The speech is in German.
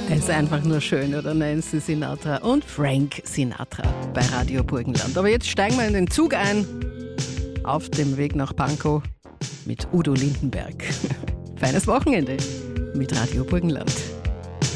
Es ist einfach nur schön, oder? Nancy Sinatra und Frank Sinatra bei Radio Burgenland. Aber jetzt steigen wir in den Zug ein, auf dem Weg nach Pankow mit Udo Lindenberg. Feines Wochenende mit Radio Burgenland.